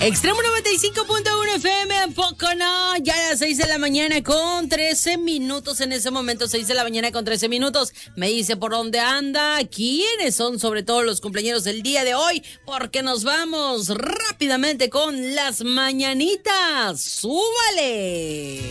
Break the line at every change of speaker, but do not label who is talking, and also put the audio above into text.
Extremo 95.1 FM, ¿a poco no? Ya a las 6 de la mañana con 13 minutos en ese momento, 6 de la mañana con 13 minutos. Me dice por dónde anda, quiénes son sobre todo los cumpleaños del día de hoy, porque nos vamos rápidamente con las mañanitas. ¡Súbale!